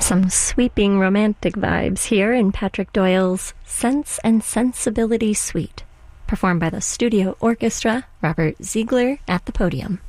Some sweeping romantic vibes here in Patrick Doyle's Sense and Sensibility Suite, performed by the Studio Orchestra, Robert Ziegler at the podium.